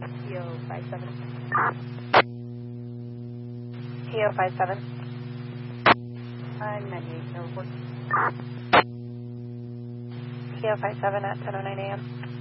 PO57. PO57. I'm 98, no report. PO57 at 10:09 a.m.